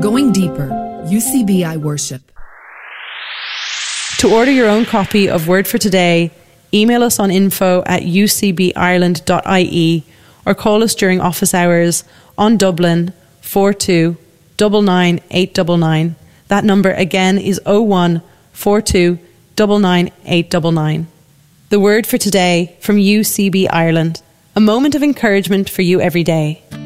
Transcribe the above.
Going deeper, UCB Worship. To order your own copy of Word for Today, email us on info@ucbireland.ie or call us during office hours on Dublin 42 99 899. That number again is 01 42 99 899. The Word for Today from UCB Ireland. A moment of encouragement for you every day.